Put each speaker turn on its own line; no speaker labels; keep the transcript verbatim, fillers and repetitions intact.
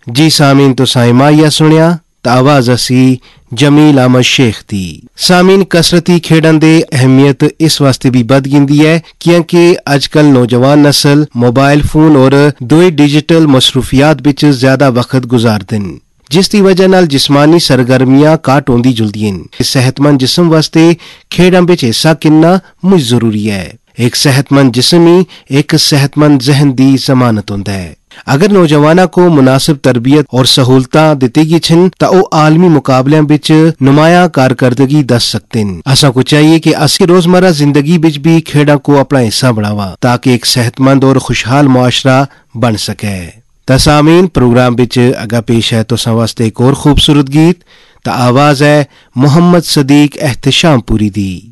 जी सामीन तो साइमाया सुनिया ਤਾਂ ਆਵਾਜ਼ ਅਸੀਂ ਜਮੀਲ ਅਹਿਮਦ ਸ਼ੇਖ ਦੀ। ਸਾਮੀਨ ਕਸਰਤੀ ਖੇਡਾਂ ਦੀ ਅਹਿਮੀਅਤ ਇਸ ਵਾਸਤੇ ਵੀ ਵੱਧ ਗਈ ਹੈ ਕਿਉਂਕਿ ਅੱਜਕੱਲ ਨੌਜਵਾਨ ਨਸਲ ਮੋਬਾਈਲ ਫੋਨ ਔਰ ਦੋਏ ਡਿਜੀਟਲ ਮਸਰੂਫੀਆਤ ਵਿੱਚ ਜ਼ਿਆਦਾ ਵਕਤ ਗੁਜ਼ਾਰਦੇ ਨੇ, ਜਿਸ ਦੀ ਵਜ੍ਹਾ ਨਾਲ ਜਿਸਮਾਨੀ ਸਰਗਰਮੀਆਂ ਘੱਟ ਹੁੰਦੀ ਜੁਲਦੀਆਂ ਨੇ। ਸਿਹਤਮੰਦ ਜਿਸਮ ਵਾਸਤੇ ਖੇਡਾਂ ਵਿੱਚ ਹਿੱਸਾ ਕਿੰਨਾ ਮੁਝ ਜ਼ਰੂਰੀ ਹੈ। एक सेहतमंद जिस्म ही एक सेहतमंद जहन दी जमानत होंदा है। अगर नौजवानों को मुनासिब तरबियत और सहूलतां दित्ती गई छन तां ओह आलमी मुकाबलियां विच नुमाया कारकर्दगी दस सकते हैं। असां को चाहिए कि असी रोजमर्रा जिंदगी विच भी खेडां को अपना हिस्सा बनावा ताकि एक सेहतमंद और खुशहाल मुआशरा बन सके। तसामीन प्रोग्राम विच अगा पेश है तुसां वास्ते एक और खूबसूरत गीत। ता आवाज है मोहम्मद सदीक एहतशामपुरी दी।